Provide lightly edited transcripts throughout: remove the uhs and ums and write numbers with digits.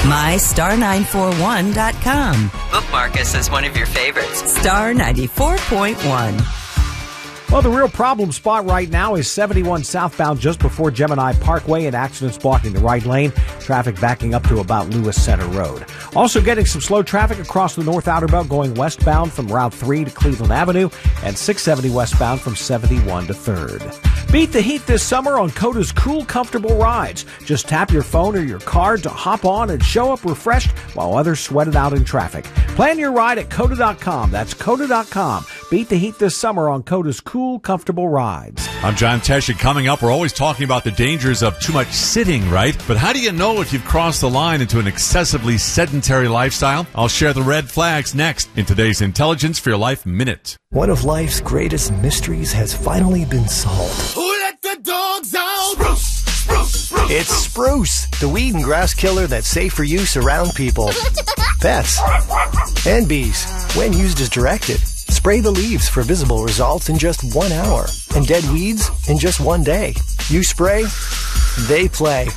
MyStar941.com. Bookmark us as one of your favorites. Star 94.1. Well, the real problem spot right now is 71 southbound just before Gemini Parkway, and accidents blocking the right lane. Traffic backing up to about Lewis Center Road. Also getting some slow traffic across the North Outer Belt going westbound from Route 3 to Cleveland Avenue and 670 westbound from 71 to 3rd. Beat the heat this summer on Coda's cool, comfortable rides. Just tap your phone or your card to hop on and show up refreshed while others sweat it out in traffic. Plan your ride at Coda.com. That's Coda.com. Beat the heat this summer on Coda's cool, comfortable rides. I'm John Tesh, and coming up, we're always talking about the dangers of too much sitting, right? But how do you know if you've crossed the line into an excessively sedentary lifestyle? I'll share the red flags next in today's Intelligence for Your Life Minute. One of life's greatest mysteries has finally been solved. Who let the dogs out? Spruce, spruce, spruce. It's Spruce, the weed and grass killer that's safe for use around people, pets, and bees when used as directed. Spray the leaves for visible results in just 1 hour, and dead weeds in just 1 day. You spray, they play.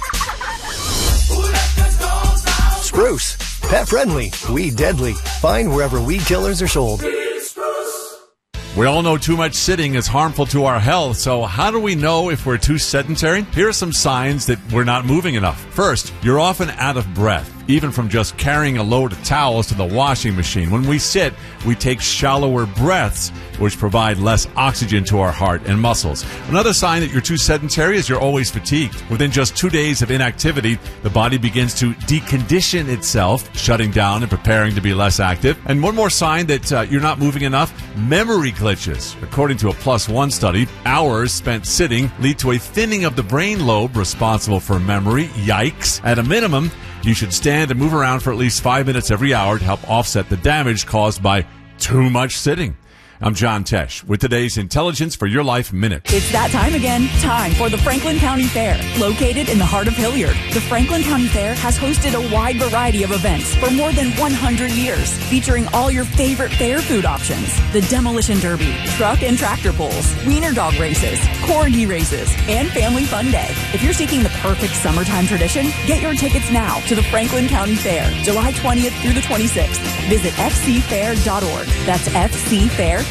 Spruce, pet friendly, weed deadly. Find wherever weed killers are sold. We all know too much sitting is harmful to our health, so how do we know if we're too sedentary? Here are some signs that we're not moving enough. First, you're often out of breath, even from just carrying a load of towels to the washing machine. When we sit, we take shallower breaths, which provide less oxygen to our heart and muscles. Another sign that you're too sedentary is you're always fatigued. Within just 2 days of inactivity, the body begins to decondition itself, shutting down and preparing to be less active. And one more sign that you're not moving enough, memory glitches. According to a +1 study, hours spent sitting lead to a thinning of the brain lobe responsible for memory. Yikes. At a minimum, you should stand and move around for at least 5 minutes every hour to help offset the damage caused by too much sitting. I'm John Tesh with today's Intelligence for Your Life Minute. It's that time again. Time for the Franklin County Fair. Located in the heart of Hilliard, the Franklin County Fair has hosted a wide variety of events for more than 100 years, featuring all your favorite fair food options. The Demolition Derby, truck and tractor pulls, wiener dog races, corgi races, and family fun day. If you're seeking the perfect summertime tradition, get your tickets now to the Franklin County Fair, July 20th through the 26th. Visit fcfair.org. That's fcfair.org.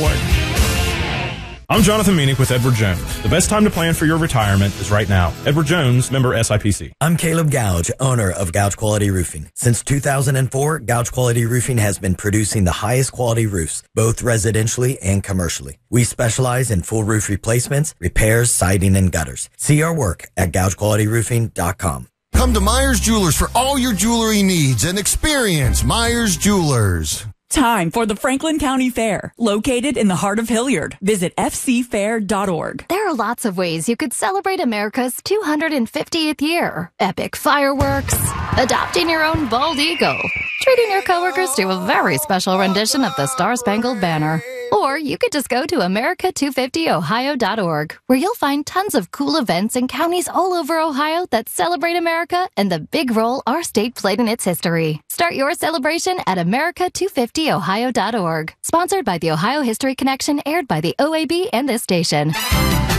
I'm Jonathan Meanick with Edward Jones. The best time to plan for your retirement is right now. Edward Jones, member SIPC. I'm Caleb Gouge, owner of Gouge Quality Roofing. Since 2004, Gouge Quality Roofing has been producing the highest quality roofs, both residentially and commercially. We specialize in full roof replacements, repairs, siding, and gutters. See our work at GougeQualityRoofing.com. Come to Myers Jewelers for all your jewelry needs and experience Myers Jewelers. Time for the Franklin County Fair, located in the heart of Hilliard. Visit fcfair.org. There are lots of ways you could celebrate America's 250th year. Epic fireworks, adopting your own bald eagle, treating your coworkers to a very special rendition of the Star-Spangled Banner. Or you could just go to America250ohio.org, where you'll find tons of cool events in counties all over Ohio that celebrate America and the big role our state played in its history. Start your celebration at America250ohio.org. Sponsored by the Ohio History Connection, aired by the OAB and this station.